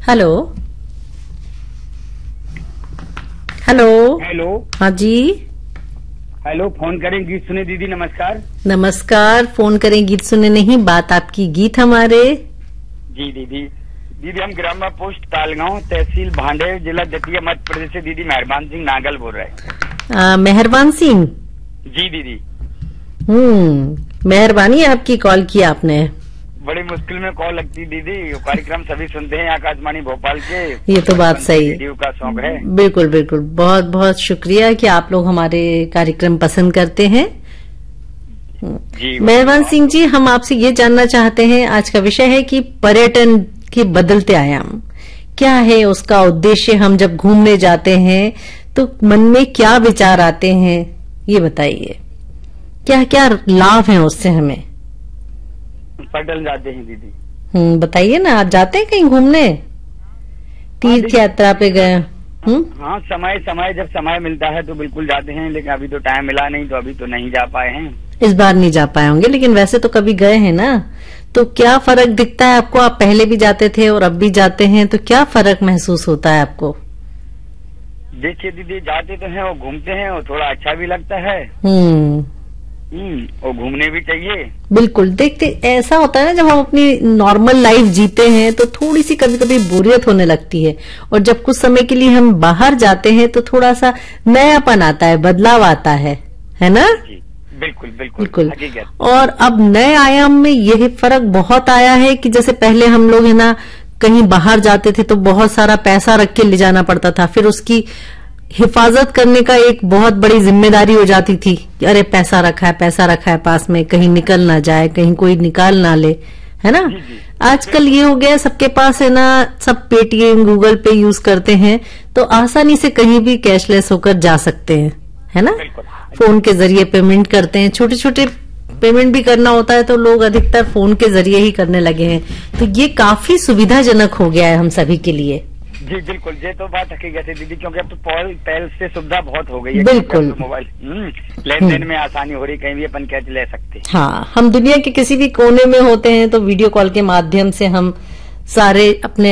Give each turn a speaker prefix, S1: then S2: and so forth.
S1: Hello hello
S2: hello.
S1: हाँ जी,
S2: hello, phone करें गीत सुने दीदी, नमस्कार।
S1: नमस्कार। फोन करें गीत सुने नहीं, बात आपकी, गीत हमारे।
S2: जी दीदी। दीदी हम ग्राम पोस्ट तालगांव, तहसील भांडेर, जिला दतिया, मध्य प्रदेश से दीदी मेहरबान सिंह नागल बोल रहे हैं।
S1: मेहरबान सिंह।
S2: जी दीदी।
S1: मेहरबानी, आपकी कॉल किया आपने।
S2: बड़ी मुश्किल में कॉल लगती दीदी, कार्यक्रम सभी सुनते हैं आकाशवाणी भोपाल के।
S1: ये तो बात सही है,
S2: रेडियो का शौक है।
S1: बिल्कुल बिल्कुल, बहुत बहुत शुक्रिया कि आप लोग हमारे कार्यक्रम पसंद करते हैं।
S2: जी
S1: मेहरबान सिंह जी, हम आपसे ये जानना चाहते हैं, आज का विषय है कि पर्यटन के बदलते आयाम क्या है, उसका उद्देश्य। हम जब घूमने जाते हैं तो मन में क्या विचार आते हैं, ये बताइए। क्या क्या लाभ हैं उससे हमें।
S2: पटल जाते हैं दीदी।
S1: बताइए ना, आप जाते हैं कहीं घूमने, तीर्थ यात्रा पे गए?
S2: हाँ, समय जब समय मिलता है तो बिल्कुल जाते हैं, लेकिन अभी तो टाइम मिला नहीं तो अभी तो नहीं जा पाए हैं।
S1: इस बार नहीं जा पाए होंगे, लेकिन वैसे तो कभी गए हैं ना। तो क्या फर्क दिखता है आपको? आप पहले भी जाते थे और अब भी जाते हैं, तो क्या फर्क महसूस होता है आपको?
S2: देखिए दीदी, जाते तो हैं और घूमते हैं और थोड़ा अच्छा भी लगता है। और घूमने भी चाहिए।
S1: बिल्कुल। देखते ऐसा होता है ना, जब हम अपनी नॉर्मल लाइफ जीते हैं तो थोड़ी सी कभी कभी बोरियत होने लगती है, और जब कुछ समय के लिए हम बाहर जाते हैं तो थोड़ा सा नयापन आता है, बदलाव आता है ना?
S2: जी, बिल्कुल बिल्कुल बिल्कुल।
S1: और अब नए आयाम में यही फर्क बहुत आया है कि जैसे पहले हम लोग है ना, कहीं बाहर जाते थे तो बहुत सारा पैसा रख के ले जाना पड़ता था, फिर उसकी हिफाजत करने का एक बहुत बड़ी जिम्मेदारी हो जाती थी कि अरे पैसा रखा है पास में, कहीं निकल ना जाए, कहीं कोई निकाल ना ले, है ना?
S2: जी, जी।
S1: आजकल ये हो गया, सबके पास है ना, सब पेटीएम गूगल पे यूज करते हैं, तो आसानी से कहीं भी कैशलेस होकर जा सकते हैं, है ना? फोन के जरिए पेमेंट करते हैं, छोटे छोटे पेमेंट भी करना होता है तो लोग अधिकतर फोन के जरिए ही करने लगे हैं। तो ये काफी सुविधाजनक हो गया है हम सभी के लिए।
S2: जी बिल्कुल, ये तो बात हकीकत है दीदी, क्योंकि अब तो पहले से सुविधा बहुत हो गई है।
S1: बिल्कुल।
S2: तो मोबाइल लेन देन में आसानी हो रही, कहीं भी अपन कैश ले सकते हैं।
S1: हाँ, हम दुनिया के किसी भी कोने में होते हैं तो वीडियो कॉल के माध्यम से हम सारे अपने